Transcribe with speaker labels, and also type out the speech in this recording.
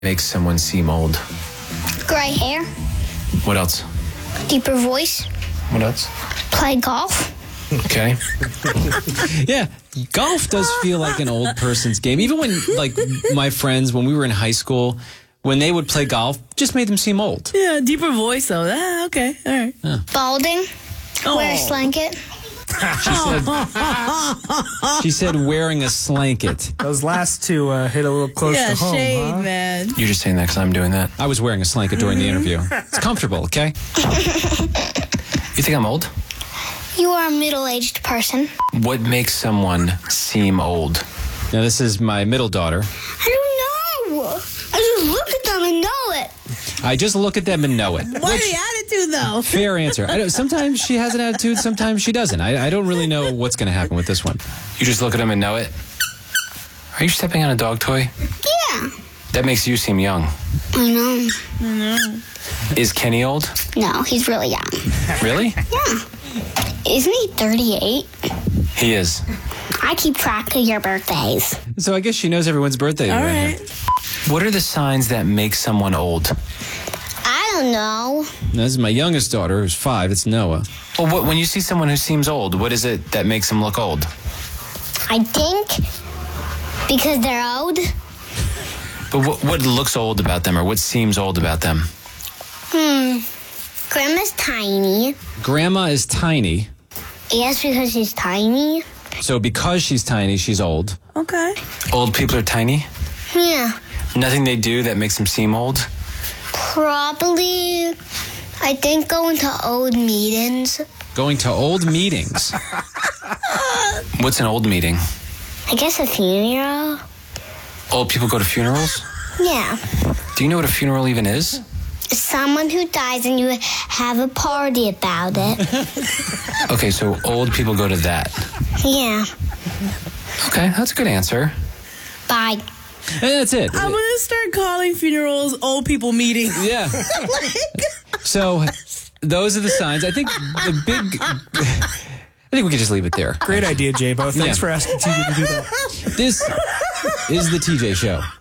Speaker 1: makes someone seem old?
Speaker 2: Gray hair,
Speaker 1: What else?
Speaker 2: deeper voice,
Speaker 1: What else?
Speaker 2: play golf.
Speaker 1: Okay.
Speaker 3: Yeah, golf does feel like an old person's game. Even when, like, my friends, when we were in high school, when they would play golf, just made them seem old.
Speaker 4: Yeah, deeper voice though. Okay, all right.
Speaker 2: Balding, wear a slanket.
Speaker 3: She said wearing a slanket.
Speaker 5: Those last two hit a little close
Speaker 4: Yeah,
Speaker 5: to home,
Speaker 4: shade,
Speaker 5: huh?
Speaker 4: man.
Speaker 1: You're just saying that because I'm doing that.
Speaker 3: I was wearing a slanket during the interview. It's comfortable, okay?
Speaker 1: You think I'm old?
Speaker 2: You are a middle-aged person.
Speaker 1: What makes someone seem old?
Speaker 3: Now, this is my middle daughter.
Speaker 2: I don't know. I just look at them and know it.
Speaker 3: I just look at them and know it.
Speaker 4: What the attitude though?
Speaker 3: Fair answer. Sometimes she has an attitude, sometimes she doesn't. I don't really know what's going to happen with this one.
Speaker 1: You just look at them and know it? Are you stepping on a dog toy?
Speaker 2: Yeah.
Speaker 1: That makes you seem young.
Speaker 2: I know.
Speaker 1: Is Kenny old?
Speaker 2: No, he's really young.
Speaker 1: Really?
Speaker 2: Yeah. Isn't he 38?
Speaker 1: He is.
Speaker 2: I keep track of your birthdays.
Speaker 3: So I guess she knows everyone's birthday.
Speaker 4: All
Speaker 3: around
Speaker 4: right.
Speaker 3: here.
Speaker 1: What are the signs that make someone old?
Speaker 2: I don't know.
Speaker 3: Now, this is my youngest daughter, who's 5. It's Noah.
Speaker 1: Well, when you see someone who seems old, what is it that makes them look old?
Speaker 2: I think because they're old.
Speaker 1: But what looks old about them, or what seems old about them?
Speaker 2: Grandma's tiny.
Speaker 3: Grandma is tiny,
Speaker 2: Yes, because she's tiny.
Speaker 3: so because she's tiny, she's old.
Speaker 4: Okay.
Speaker 1: Old people are tiny?
Speaker 2: Yeah.
Speaker 1: Nothing they do that makes them seem old?
Speaker 2: Probably, I think going to old meetings.
Speaker 3: Going to old meetings.
Speaker 1: What's an old meeting?
Speaker 2: I guess a funeral.
Speaker 1: Old people go to funerals?
Speaker 2: Yeah.
Speaker 1: Do you know what a funeral even is?
Speaker 2: Someone who dies and you have a party about it.
Speaker 1: Okay, so old people go to that.
Speaker 2: Yeah.
Speaker 1: Okay, that's a good answer.
Speaker 2: Bye.
Speaker 3: And that's it.
Speaker 4: I'm gonna start calling funerals old people meetings.
Speaker 3: Yeah. So those are the signs. I think the big... I think we could just leave it there.
Speaker 5: Great idea, J-Bo. Thanks
Speaker 3: Yeah.
Speaker 5: for asking TJ to do that.
Speaker 3: This is the TJ Show.